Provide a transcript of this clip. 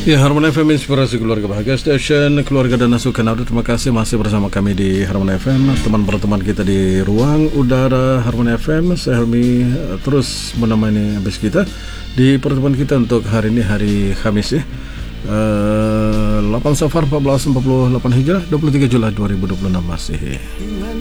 Ya, Harmony FM Inspirasi Keluarga Bahagia, Station Keluarga dan Asukan Audio. Terima kasih masih bersama kami di Harmony FM. Teman berteman kita di ruang udara Harmony FM, saya Helmi terus menemani habis kita di pertemuan kita untuk hari ini, hari Khamis ya, 8 Safar 1448 Hijrah, 23 Julai 2026 masih.